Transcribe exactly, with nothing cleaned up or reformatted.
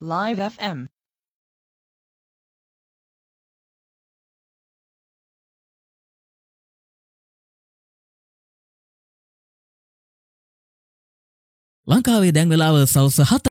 Live F M. ලංකාවේ දැන් වෙලාව සවස් හත